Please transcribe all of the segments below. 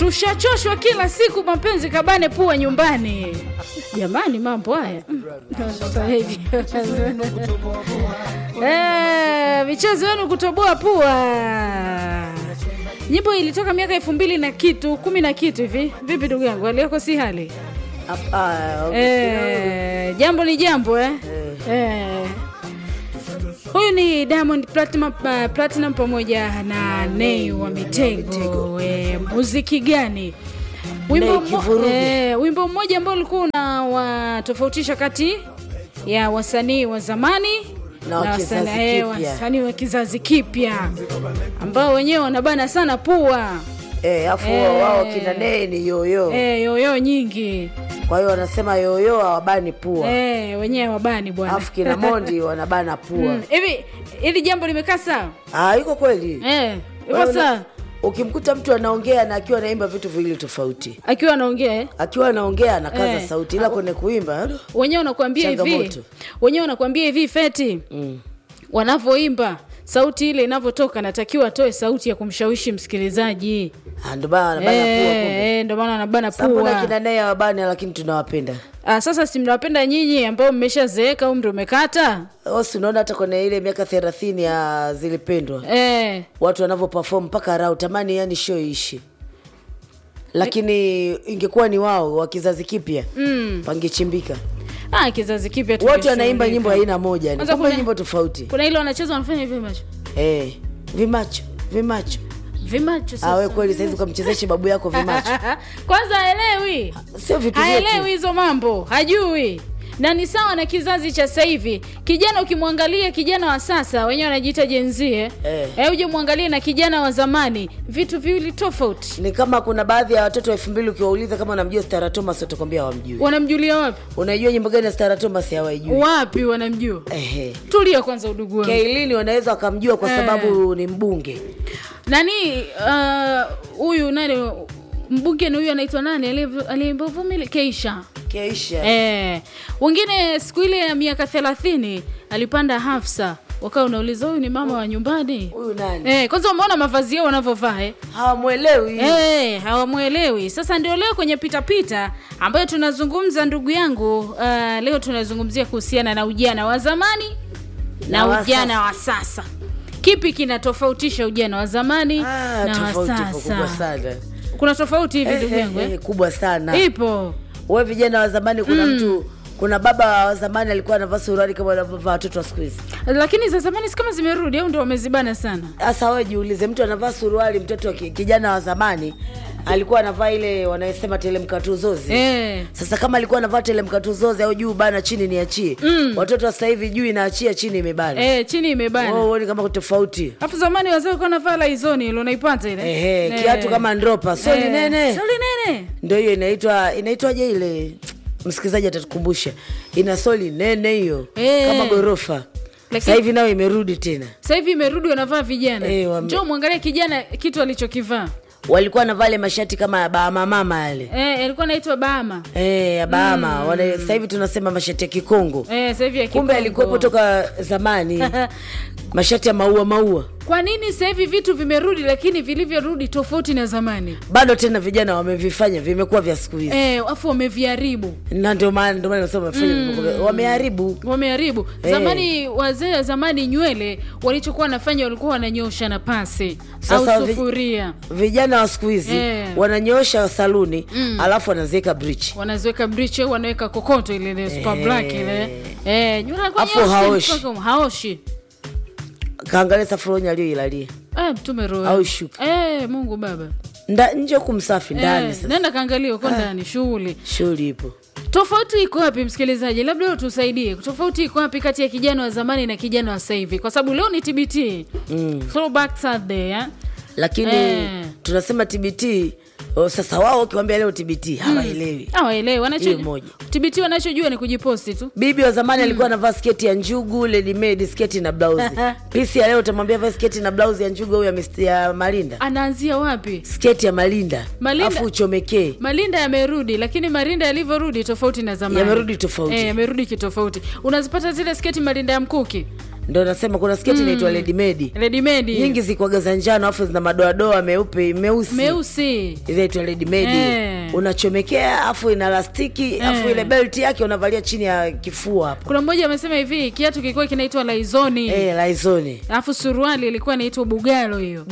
Tushachoshwa kila siku mapenzi kabane pua nyumbani. Jamani mambo haya. Sasa hivi. Michezo yenu kutoboa pua. Nyimbo ilitoka miaka 2000 na kitu, 10 na kitu hivi. Vipi ndugu yangu? Hali yako si hali? Jambo ni jambo Huyu ni Diamond Platinum pamoja na Nay wa Mitego. Muziki gani? Wimbo mmoja ambao ulikuwa unawatofautisha kati ya wasanii wa zamani na wasanii wa kizazi kipya ambao wenyewe wanabana sana pua. Wao kina Nay ni yoyo. Yoyo nyingi. Kwa hiyo wanasema yoyo hawabani pua. Wenyewe wabani bwana. Afu kina Mondi wanabana pua. Hivi hili jambo limekaa sawa? Iko kweli. Iko sawa. Ukimkuta mtu anaongea na akiwa anaimba vitu viwili tofauti. Akiwa anaongea akiwa anaongea anakaza sauti, ila kwenye kuimba wenyewe wanakuambia hivi Feti. Wanavoimba sauti ile inavotoka natakiwa atoe sauti ya kumshawishi msikilizaji. Ndio maana anabana pua. Ndio maana anabana pua. Sababu kina Nay wabana lakini tunawapenda. Sasa si mnawapenda nyinyi ambao mmeshazeeka umri umekata? Si unaona hata kwenye ile miaka 30 ya zilipendwa. Watu wanavyo perform mpaka rao tamani yani show ishi. Lakini ingekuwa ni wao wa kizazi kipya pangechimbika. Kizazi kipya tu. Wote wanaimba nyimbo aina moja, ni kama nyimbo tofauti. Kuna ile wanacheza wanafanya hivi macho. Vimacho sasa. Wewe kweli saizi ukamchezeshe babu yako vimacho. Kwanza haelewi. Sio vitu vyetu. Haelewi hizo mambo, hajui. Na ni sawa na kizazi cha sasa hivi. Kijana ukimwangalia kijana wa sasa wenyewe wanajiita jenzie. Uje muangalie na kijana wa zamani, vitu viwili tofauti. Ni kama kuna baadhi ya watoto wa 2000 ukiwauliza kama wanamjua Stara Thomas watakwambia hawamjui. Wanamjulia wapi? Unajua nyimbo gani ya Stara Thomas hawajui? Wapi wanamjua? Tulia kwanza udugu wangu. Kailini wanaweza wakamjua kwa sababu ni mbunge. Nani huyu nani mbunge ni huyu anaitwa nani aliyevumili Keisha. Wengine siku ile ya miaka 30 alipanda Hafsa. Wakao unauliza huyu ni mama wa nyumbani? Huyu nani? Kwanza umeona mavazi yao wanavyovaa Hawamuelewi. Hawamuelewi. Sasa ndio leo kwenye pita ambayo tunazungumza ndugu yangu, leo tunazungumzia kuhusiana na ujana wa zamani na ujana wa sasa. Kipi kinatofautisha ujana wa zamani na wa sasa? Kuna tofauti hivi ndugu yangu kubwa sana. Ipo. Wewe vijana wa zamani kuna baba wa zamani alikuwa anavaa suruali kama wanavaa watoto wa siku hizi. Lakini za zamani si kama zimerudi au ndio wamezibana sana? Sasa wewe jiulize, mtu anavaa suruali, mtoto wa kijana wa zamani alikuwa anavaa ile wanayosema telemkatuzozi. Sasa kama alikuwa anavaa telemkatuzozi au juu bana chini niachie. Watoto wa sasa hivi juu inaachia chini imebana. Chini imebana. Ni kama tofauti. Alafu zamani wazee walikuwa wanavaa laizoni ile unaipata ile. Kiatu kama ndropa, soli nene. Ndio hiyo inaitwaje ile? Msikizaji atatukumbusha. Ina soli nene hiyo kama gorofa. Sasa hivi nao imerudi tena. Sasa hivi imerudi wanavaa vijana. Njoo muangalie kijana kitu alichokivaa. Walikuwa na vale mashati kama ya Bahama mama yale. Alikuwa anaitwa Bahama. Ya Bahama. Sasa hivi tunasema mashati ya Kikongo. Sasa hivi ya Kikongo. Kumbe alikuwa toka zamani. Mashati ya maua. Kwa nini sasa hivi vitu vimerudi lakini vilivyorudi tofauti na zamani? Bado tena vijana wamevifanya vimekuwa vya siku hizi. Afu wameviharibu. Na ndio maana nasema wameharibu. Zamani wazee wa zamani nywele walichokuwa wanafanya walikuwa wananyosha na pasi au sufuria. Vijana wa siku hizi wananyosha saluni alafu wanaziweka bleach. Wanaweka kokoto ile super black ile. Nywele kwa haoshi. Kaangalia safuronya aliyoilalia. Mtume roho. Au shuka. Mungu baba. Nje kumsafi ndani sasa. Nenda kaangalia uko ndani shughuli ipo. Tofauti iko wapi msikilizaji? Labda leo tusaidie. Tofauti iko wapi kati ya kijana wa zamani na kijana wa sasa hivi? Kwa sababu leo ni TBT. Throwback Saturday, Lakini tunasema TBT. Sasa wao ukiwaambia leo TBT hawaelewi. Wanachojua TBT wanachojua ni kujiposti tu. Bibi wa zamani alikuwa anavaa sketi ya njugu, ready made sketi na blouse. Pisi ya leo utamwambia vaa sketi na blouse ya njugu au ya Malinda. Anaanzia wapi? Sketi ya Malinda. Afu uchomekee. Malinda yamerudi, lakini Malinda yalivyorudi tofauti na zamani. Yamerudi tofauti. Yamerudi kitofauti. Unazipata zile sketi Malinda ya mkuki. Ndio nasema kuna sketi inaitwa ready made. Nyingi zikwaga za njano afu zina madoadoa meusi. Inaitwa ready made. Unachomekea afu ina elastiki, afu ile belt yake unavalia chini ya kifua hapo. Kuna mmoja amesema hivi, kiatu kilikuwa kinaitwa Laizoni. Laizoni. Alafu suruali ilikuwa inaitwa Bugalo hiyo.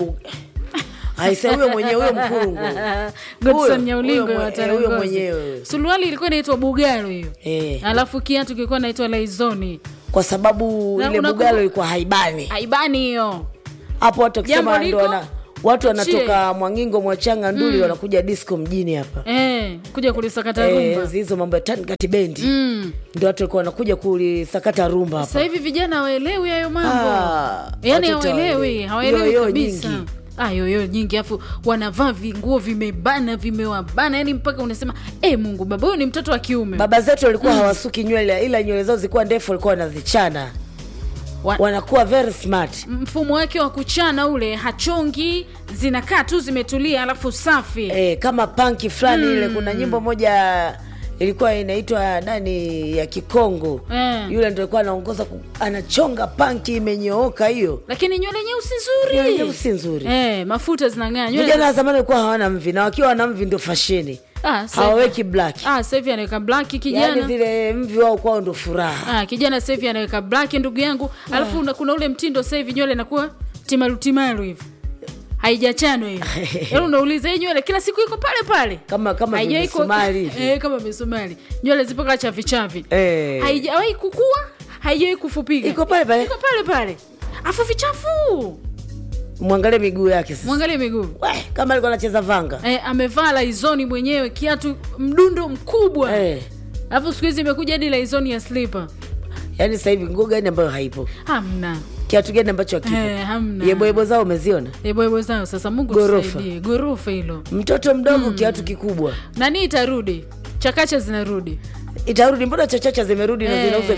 Aisa huyo mwenyewe huyo mkurungu. Godson Nyaulingo huyo mwenyewe. Suruali ilikuwa inaitwa Bugalo hiyo. Alafu kiatu kilikuwa inaitwa Laizoni. Kwa sababu ile Bugalo ilikuwa haibani hiyo. Hapo watu wakisema ndio watu wanatoka Mwangingo Mwachanga Nduli wanakuja disco mjini hapa. Kuja kulisakata rumba. Hizo mambo ya Tangati bendi. Ndio watu walikuwa wanakuja kulisakata rumba hapa. Sasa hivi vijana hawaelewi hayo mambo. Yaani hawaelewi kabisa. Yoyo nyingi afu wanavaa vinguo vimewabana yani mpaka unasema Mungu baba huyu ni mtoto wa kiume. Baba zetu walikuwa hawasuki nywele ila nywele zao zilikuwa ndefu walikuwa wanazichana. Wanakuwa very smart. Mfumo wake wa kuchana ule hachongi, zinakaa tu zimetulia alafu safi. Kama punky fulani ile kuna nyimbo moja ilikuwa inaitwa nani ya Kikongo. Yule ndio alikuwa anaongoza anachonga punky imenyooka hiyo. Lakini nywele nyeusi nzuri. Mafuta zinang'aa. Vijana zamani walikuwa hawana mvi na wakiwa na mvi ndio fashion. Hawaweki black. Sasa hivi anaweka black kijana. Yaani zile mvi wao kwao ndio furaha. Kijana sasa hivi anaweka black ndugu yangu. Alafu kuna ule mtindo sasa hivi nywele inakuwa timalu hivi. Haijachanwa hiyo. Yaani unauliza hii nywele kila siku iko pale. Kama misumari. Kama misumari. Nywele zipo kama chavi. Haijawahi kukua, haijawahi kufupiga. Iko pale. Afu vichafu. Muangalie miguu yake sasa. Muangalie miguu. Kama alikuwa anacheza vanga. Amevaa Laizoni mwenyewe, kiatu mdundo mkubwa. Alafu siku hizi imekuja hadi Laizoni ya slipper. Yaani sasa hivi nguo gani ambayo haipo? Hamna. Kiatu gani ambacho hakipo? Hamna. Yeboyebo zao umeziona? Yeboyebo zao sasa Mungu tusaidie. Gorofa hilo. Mtoto mdogo kiatu kikubwa. Nani itarudi? Chakacha zinarudi. Itarudi, mbona chachacha zimerudi na zinauzwa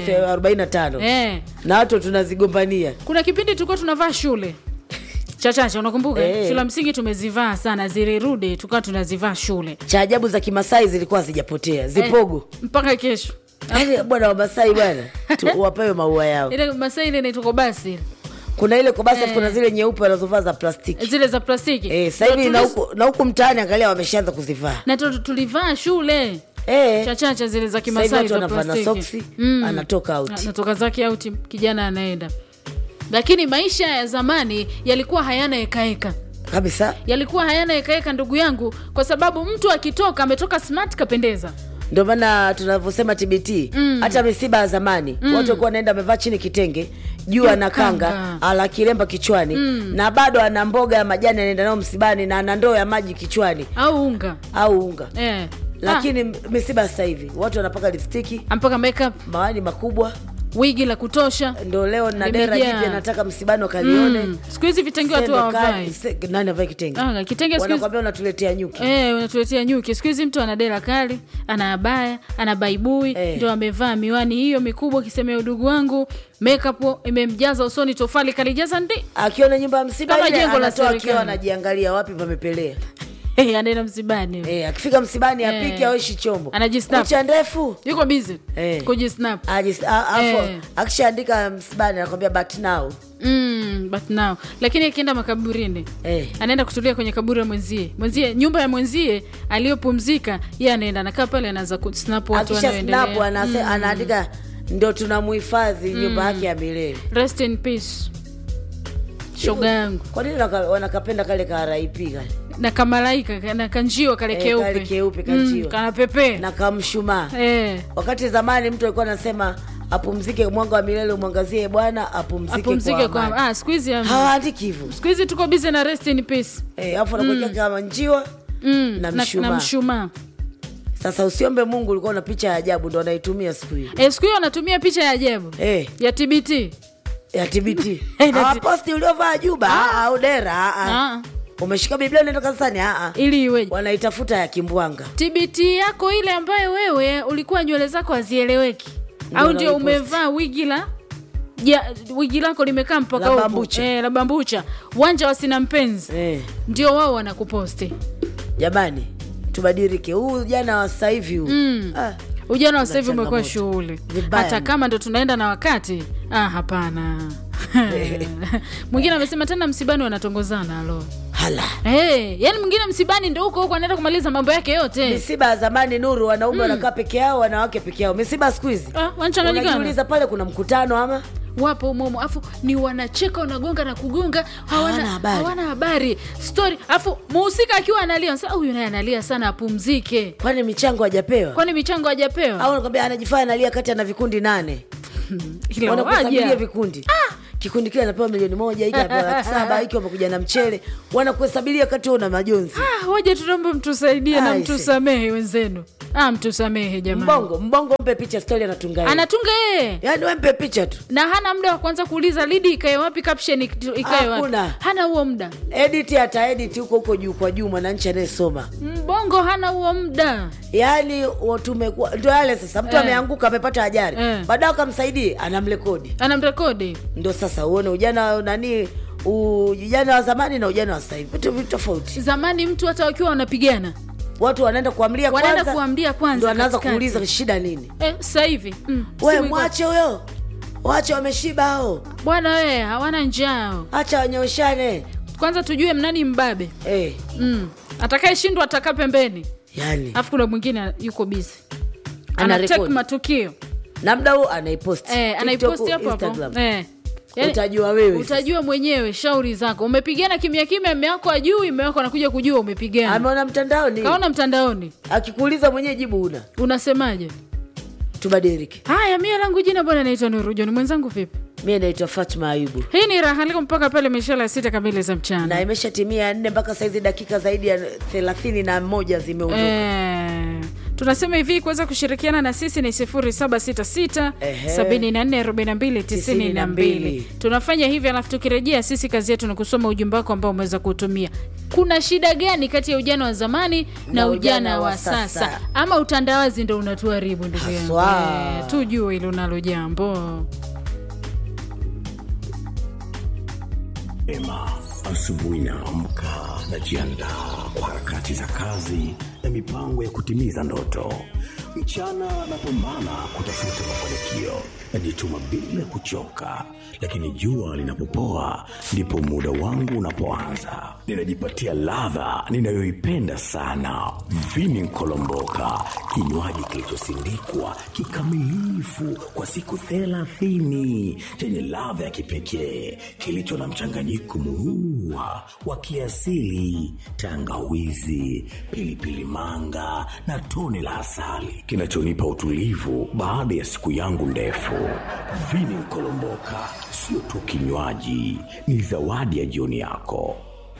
45. Na watu tunazigombania. Kuna kipindi tulikuwa tunavaa shule. Chachacha unakumbuka? Shule msingi tumezivaa sana, zilirudi tukawa tunazivaa shule. Cha ajabu za Kimasai zilikuwa hazijapotea. Zipogo. Mpaka kesho. Bwana wa Masai bwana. Wapewe maua yao. Ile Masai ile inaitwa kobasi. Kuna ile kobasi kuna zile nyeupe wanazovaa za plastiki. Zile za plastiki. Sasa hivi na huko mtaani angalia wameshaanza kuzivaa. Na tulivaa shule. Chachacha zile za Kimasai za plastiki. Soksi, anatoka out. Anatoka zake out, kijana anaenda. Lakini maisha ya zamani yalikuwa hayana hekaeka. Kabisa. Yalikuwa hayana hekaeka ndugu yangu, kwa sababu mtu akitoka ametoka smart kapendeza. Ndio maana tunavyosema TBT, hata misiba ya zamani, watu walikuwa wanaenda wamevaa chini kitenge, juu ana kanga, ala kilemba kichwani, na bado ana mboga ya majani anaenda nayo msibani na ana ndoo ya maji kichwani au unga. Lakini misiba sasa hivi watu wanapaka lipstick, mpaka makeup, mawani makubwa, wigi la kutosha. Ndio leo na dera jipya nataka msibani wakalione. Siku hizi vitenge watu hawavai. Nani avai kitenge? Kitenge siku hizi wanakuambia unatuletea nyuki. Unatuletea nyuki. Siku hizi mtu ana dera kali, ana abaya, ana baibui, ndio amevaa miwani hiyo mikubwa kisemea udugu wangu. Makeup imemjaza usoni, tofali kalijaza ndi. Akiona nyumba ya msiba ile anatoa akiwa anajiangalia wapi pamepelea. Anaenda msibani. Akifika msibani apike aoshi chombo. Anajisnap. Kucha ndefu. Yuko busy. Kujisnap. Akishaandika msibani anakuambia but now. Lakini akienda makaburini, anaenda kutulia kwenye kaburi la mwenzie, nyumba ya mwenzie aliyopumzika, yeye anaenda anakaa pale anaanza kusnap watu wanaoendelea. Akisha snap anaandika ndio tunamuhifadhi nyumba yake ya milele. Rest in peace. Shoga yangu. Kwa nini wanakapenda kale ka RIP kale? Na kamalaika na kanjio kale keupe. Kale keupe kanjio. Kana pepe. Na kamshumaa. Wakati zamani mtu alikuwa anasema apumzike, mwanga wa milele umwangazie Bwana, apumzike kwa siku hizi hawaandiki hivyo. Siku hizi tuko busy na rest in peace. Alafu anakuja kama njiwa na mshumaa. Sasa usiombe Mungu ulikuwa na picha ya ajabu ndio anaitumia siku hiyo. Siku hiyo anatumia picha ya ajabu. Ya TBT. Ya TBT. Posti uliovaa juba au dera. Umeshika Biblia unaenda kanisani ili iweje? Wanaitafuta ya kimbwanga. TBT yako ile ambayo wewe ulikuwa nywele zako hazieleweki. Au ndio umevaa wigi lako limekaa mpaka huko. La bambucha. Uwanja wa sina mpenzi. Ndio wao wanakuposti. Jamani, tubadilike. Huu jana wa sasa hivi huu. Ujana wa sasa hivi umekuwa shughuli. Hata kama ndo tunaenda na wakati, hapana. Mwingine amesema tena msibani wanatongozana alo. Hala. Yani mwingine msibani ndio huko anaenda kumaliza mambo yake yote. Misiba ya zamani Nuru, wanaume wanakaa peke yao, wanawake peke yao. Misiba siku hizi wanachanganyikana. Unajiuliza pale kuna mkutano ama wapo umomo, afu ni wanacheka, wanagonga na kugonga, hawana habari story, afu muhusika akiwa analia, sasa huyu naye analia sana, apumzike. Kwani michango hajapewa? Au nakwambia anajifanya analia kati ana vikundi 8. Wanakuhesabia vikundi. Kikundi kile anapewa milioni 1, hiki anapewa 7, hiki wamekuja na mchele. Wanakuhesabia kati una majonzi. Waje tunaomba mtusaidie na mtusamehe wenzenu. Mtusamehe jamani. Mbongo mpe picha, story anatunga yeye. Yaani wewe mpe picha tu. Na hana muda wa kwanza kuuliza lead ikae wapi, caption ikae wapi. Hana huo muda. Edit ata-edit huko juu kwa juu, mwananchi anayesoma. Mbongo hana huo muda. Yaani tumekuwa ndio yale sasa, mtu ameanguka, amepata ajali. Baadaye akamsaidie, anamrekodi. Ndio sasa uone ujana ujana wa zamani na ujana wa sasa hivi. Vitu tofauti. Zamani mtu hata wakiwa wanapigana, watu wanaenda kuamlia kwanza. Ndio anaanza kuuliza shida nini. Sasa hivi wewe mwache huyo. Waache wameshiba hao. Bwana wewe hawana njaa. Acha wanyoshane. Kwanza tujue mnani mbabe. Atakayeshindwa atakaa pembeni. Yaani. Alafu kuna mwingine yuko busy. Anatake matukio. Na muda huo anaipost. Anaipost hapo. Yani, utajua wewe. Utajua mwenyewe, shauri zako. Umepigana kimya mume wako ajui, mume wako anakuja kujua umepigana. Ameona mtandaoni. Kaona mtandaoni. Akikuuliza mwenyewe jibu una. Unasemaje? Tubadilike. Haya, mimi langu jina bwana naitwa Nuru John. Mwenzangu vipi? Mimi naitwa Fatma Ayubu. Hii ni Raha Leo mpaka pale imeshala 6 kamili za mchana. Na imeshatimia 4 mpaka saizi dakika zaidi ya 31 zimeondoka. Tunasema hivi, kuweza kushirikiana na sisi ni 0766 744292. Tunafanya hivi, alafu tukirejea sisi kazi yetu ni kusoma ujumbe wako ambao umeweza kutumia. Kuna shida gani kati ya ujana wa zamani na ujana wa sasa? Ama utandawazi ndio unatuharibu ndugu yangu? Tujue hilo nalo jambo. Asubuhi naamka, najiandaa kwa harakati za kazi na mipango ya kutimiza ndoto. Mchana napambana kutafuta mafanikio, najituma bila kuchoka, lakini jua linapopoa ndipo muda wangu unapoanza. Ninajipatia ladha ninayoipenda sana, Vini Kolomboka, kinywaji kilichosindikwa kikamilifu kwa siku 30, chenye ladha ya kipekee, kilicho na mchanganyiko murua wa kiasili, tangawizi, pilipili manga na tone la asali, kinachonipa utulivu baada ya siku yangu ndefu. Vini Kolomboka sio tu kinywaji, ni zawadi ya jioni yako.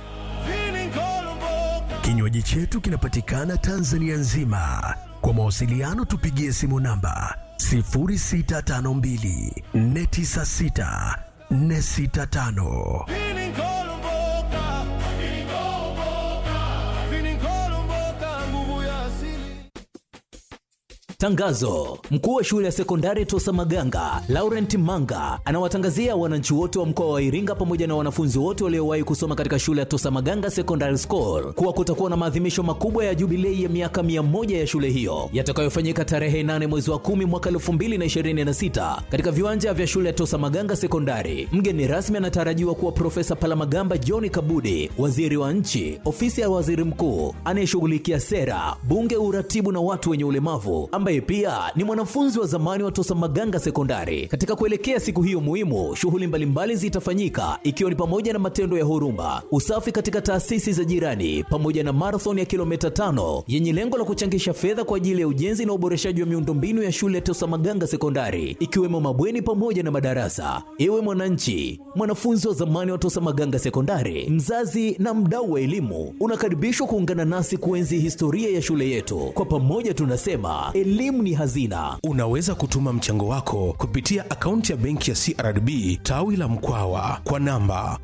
Kinywaji chetu kinapatikana Tanzania nzima. Kwa mawasiliano tupigie simu namba 0652 496 465. Tangazo: mkuu wa shule ya sekondari Tosa Maganga, Laurent Manga, anawatangazia wananchi wote wa mkoa wa Iringa pamoja na wanafunzi wote waliowahi kusoma katika shule ya Tosa Maganga Secondary School kuwa kutakuwa na maadhimisho makubwa ya jubilei ya miaka 100 ya shule hiyo yatakayofanyika tarehe 8 mwezi wa 10 mwaka 2026 katika viwanja vya shule ya Tosa Maganga Secondary. Mgeni rasmi anatarajiwa kuwa Profesa Palamagamba John Kabudi, waziri wa nchi, ofisi ya waziri mkuu anayeshughulikia sera, bunge, uratibu na watu wenye ulemavu, ambaye pia ni mwanafunzi wa zamani wa Tosa Maganga Sekondari. Katika kuelekea siku hiyo muhimu, shughuli mbalimbali zitafanyika ikiwa ni pamoja na matendo ya huruma, usafi katika taasisi za jirani, pamoja na marathon ya kilomita 5 yenye lengo la kuchangisha fedha kwa ajili ya ujenzi na uboreshaji wa miundombinu ya shule ya Tosa Maganga Sekondari, ikiwemo mabweni pamoja na madarasa. Ewe mwananchi, mwanafunzi wa zamani wa Tosa Maganga Sekondari, mzazi na mdau wa elimu, unakaribishwa kuungana nasi kuenzi historia ya shule yetu. Kwa pamoja tunasema elimu ni hazina. Unaweza kutuma mchango wako kupitia akaunti ya benki ya CRDB tawi la Mkwawa kwa namba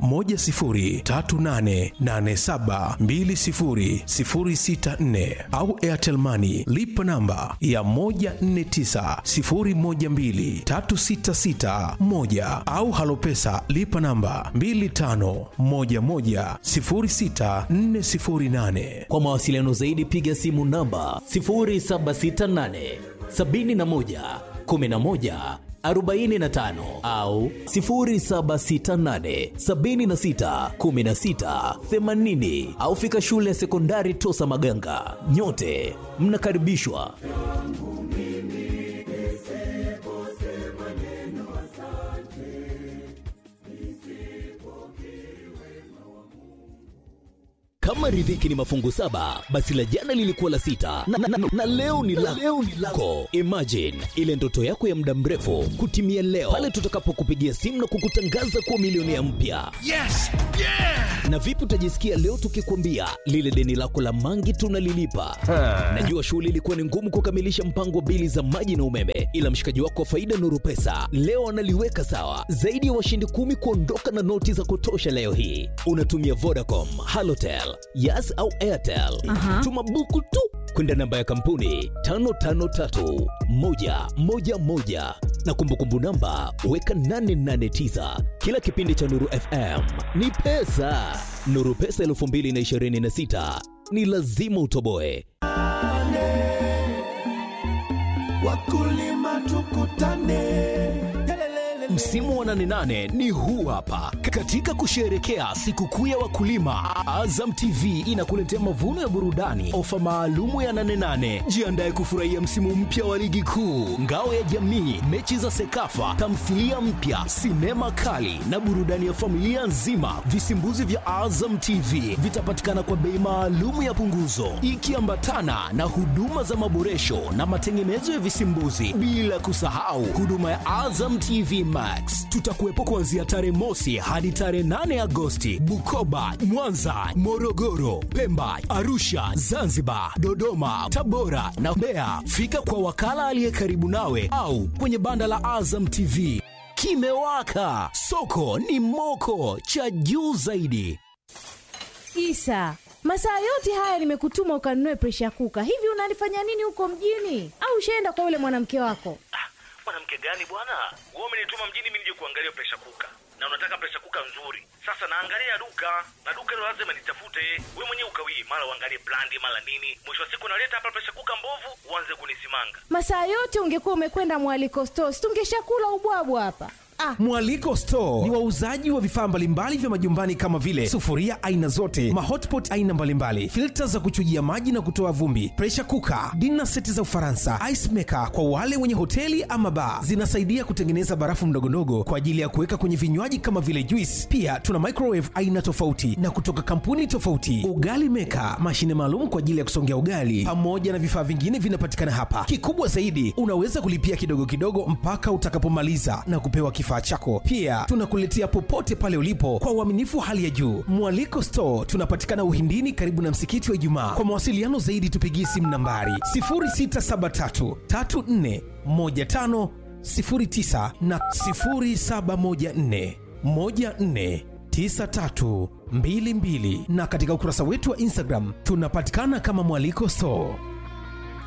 10388720064 au Airtel Money lipa namba ya 1490123661 au Halopesa lipa namba 25110648. Kwa mawasiliano zaidi piga simu namba 0768 71 11 45 au 0768 76 16 80 au fika shule ya sekondari Tosa Maganga. Nyote mnakaribishwa. Kama riziki ni mafungu 7, basi la jana lilikuwa la 6 na leo ni lako. Imagine ile ndoto yako ya muda mrefu kutimia leo pale tutakapokupigia simu na kukutangaza kuwa milionea mpya. Yes! Yeah! Na vipi utajisikia leo tukikwambia lile deni lako la mangi tunalilipa? Najua shughuli ilikuwa ni ngumu kukamilisha mpango wa bili za maji na umeme, ila mshikaji wako wa Faida Nuru Pesa leo analiweka sawa. Zaidi ya washindi 10 kuondoka na noti za kutosha leo hii. Unatumia Vodacom, Halotel, Yas au Airtel. Tuma buku tu kwenda namba ya kampuni 553111 na kumbukumbu namba weka 889. Kila kipindi cha Nuru FM ni pesa. Nuru Pesa 2026 ni lazima utoboe. Wakulima tukutane. Msimu wa 88 ni huu hapa. Katika kusherehekea sikukuu ya wakulima, Azam TV inakuletea mavuno ya burudani, ofa maalumu ya 88. Jiandae kufurahia msimu mpya wa ligi kuu, ngao ya jamii, mechi za Sekafa, tamthilia mpya, sinema kali na burudani ya familia nzima. Visimbuzi vya Azam TV vitapatikana kwa bei maalumu ya punguzo, ikiambatana na huduma za maboresho na matengenezo ya visimbuzi, bila kusahau huduma ya Azam TV Max. Tutakuwepo kuanzia tarehe mosi hadi tarehe 8 Agosti, Bukoba, Mwanza, Morogoro, Pemba, Arusha, Zanzibar, Dodoma, Tabora na Mbeya. Fika kwa wakala aliye karibu nawe au kwenye banda la Azam TV. Kimewaka, soko ni moko, cha juu zaidi. Isa, masaa yote haya nimekutuma ukanunue pressure cooker. Hivi unalifanya nini huko mjini? Au ushaenda kwa yule mwanamke wako? Mwanamke gani bwana? Wewe umenituma mjini mimi nije kuangalia pressure cooker. Na unataka pressure cooker nzuri. Sasa naangalia duka, na duka hilo lazima nitafute. Wewe mwenyewe ukawii, mara uangalie brand mara nini. Mwisho wa siku naleta hapa pressure cooker mbovu, uanze kunisimanga. Masaa yote ungekuwa umekwenda Mwaliko Store, tungeshakula ubwabwa hapa. Mwaliko Store ni wauzaji wa vifaa mbalimbali vya majumbani kama vile sufuria aina zote, mahotpot aina mbalimbali, filter za kuchujia maji na kutoa vumbi, pressure cooker, dinner set za Ufaransa, ice maker kwa wale wenye hoteli ama bar. Zinasaidia kutengeneza barafu mdogondogo kwa ajili ya kuweka kwenye vinywaji kama vile juice. Pia tuna microwave aina tofauti na kutoka kampuni tofauti, ugali maker, mashine maalum kwa ajili ya kusongea ugali, pamoja na vifaa vingine vinapatikana hapa. Kikubwa zaidi, unaweza kulipia kidogo kidogo mpaka utakapomaliza na kupewa kifaa chako. Pia tunakuletea popote pale ulipo kwa uaminifu hali ya juu. Mwaliko Store tunapatikana Uhindini karibu na msikiti wa Ijumaa. Kwa mawasiliano zaidi tupigie simu nambari 0673 34 15 09 na 0714 14 9322, na katika ukurasa wetu wa Instagram tunapatikana kama Mwaliko Store.